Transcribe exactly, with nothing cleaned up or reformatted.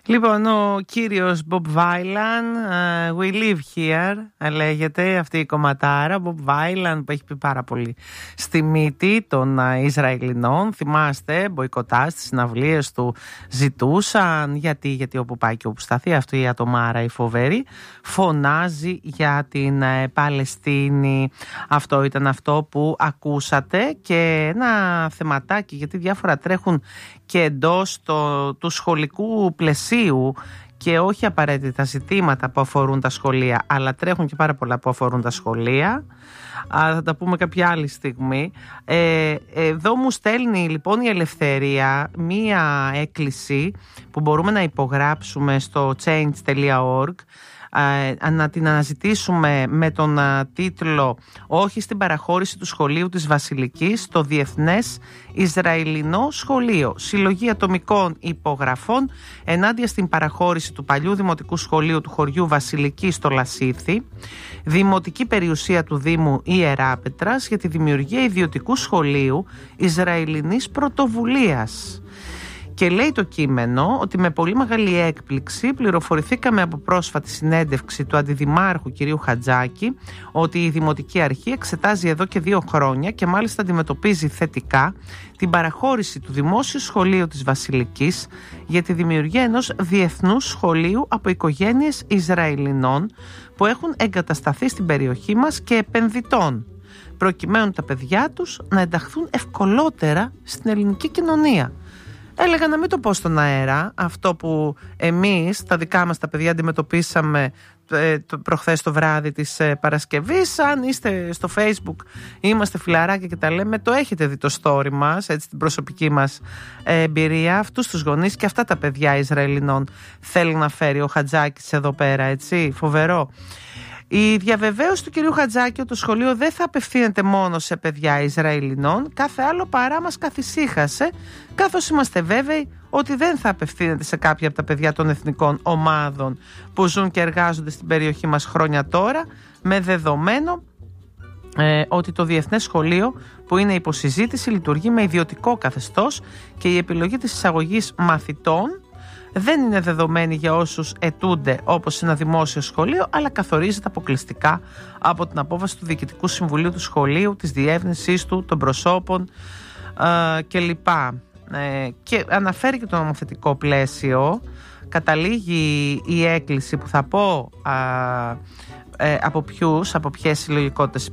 Λοιπόν, ο κύριος Bob Vylan, uh, We Live Here, λέγεται αυτή η κομματάρα. Bob Vylan που έχει πει πάρα πολύ στη μύτη των uh, Ισραηλινών. Θυμάστε, μποϊκοτάζ στις συναυλίες του ζητούσαν, γιατί, γιατί όπου πάει και όπου σταθεί, αυτή η ατομάρα η φοβερή φωνάζει για την uh, Παλαιστίνη. Αυτό ήταν αυτό που ακούσατε και ένα θεματάκι, γιατί διάφορα τρέχουν και εντός το, του σχολικού πλαισίου και όχι απαραίτητα ζητήματα που αφορούν τα σχολεία, αλλά τρέχουν και πάρα πολλά που αφορούν τα σχολεία. Α, θα τα πούμε κάποια άλλη στιγμή. Ε, εδώ μου στέλνει λοιπόν η Ελευθερία μία έκκληση που μπορούμε να υπογράψουμε στο change τελεία org, να την αναζητήσουμε με τον τίτλο «Όχι στην παραχώρηση του σχολείου της Βασιλικής στο Διεθνές Ισραηλινό Σχολείο. Συλλογή ατομικών υπογραφών ενάντια στην παραχώρηση του παλιού δημοτικού σχολείου του χωριού Βασιλική στο Λασίθι, δημοτική περιουσία του Δήμου Ιεράπετρας, για τη δημιουργία ιδιωτικού σχολείου Ισραηλινής πρωτοβουλίας». Και λέει το κείμενο ότι με πολύ μεγάλη έκπληξη πληροφορηθήκαμε από πρόσφατη συνέντευξη του Αντιδημάρχου κυρίου Χατζάκη ότι η Δημοτική Αρχή εξετάζει εδώ και δύο χρόνια και μάλιστα αντιμετωπίζει θετικά την παραχώρηση του Δημόσιου Σχολείου της Βασιλικής για τη δημιουργία ενός διεθνούς σχολείου από οικογένειες Ισραηλινών που έχουν εγκατασταθεί στην περιοχή μας και επενδυτών, προκειμένου τα παιδιά τους να ενταχθούν ευκολότερα στην ελληνική κοινωνία. Έλεγα να μην το πω στον αέρα αυτό που εμείς τα δικά μας τα παιδιά αντιμετωπίσαμε ε, το, προχθές το βράδυ της ε, Παρασκευής. Αν είστε στο Facebook, είμαστε φιλαράκια και τα λέμε, το έχετε δει το story μας, έτσι, την προσωπική μας ε, εμπειρία. Αυτούς τους γονείς και αυτά τα παιδιά Ισραηλινών θέλει να φέρει ο Χατζάκης εδώ πέρα, έτσι, φοβερό. Η διαβεβαίωση του κυρίου Χατζάκη ότι το σχολείο δεν θα απευθύνεται μόνο σε παιδιά Ισραηλινών, κάθε άλλο παρά μας καθησύχασε, καθώς είμαστε βέβαιοι ότι δεν θα απευθύνεται σε κάποια από τα παιδιά των εθνικών ομάδων που ζουν και εργάζονται στην περιοχή μας χρόνια τώρα, με δεδομένο ε, ότι το Διεθνές Σχολείο που είναι υποσυζήτηση λειτουργεί με ιδιωτικό καθεστώς και η επιλογή της εισαγωγής μαθητών δεν είναι δεδομένη για όσους αιτούνται όπως σε ένα δημόσιο σχολείο, αλλά καθορίζεται αποκλειστικά από την απόφαση του Διοικητικού Συμβουλίου του Σχολείου, της διεύθυνσής του, των προσώπων ε, κλπ. Ε, και αναφέρει και το νομοθετικό πλαίσιο. Καταλήγει η έκκληση που θα πω ε, ε, από ποιους, από ποιες συλλογικότητες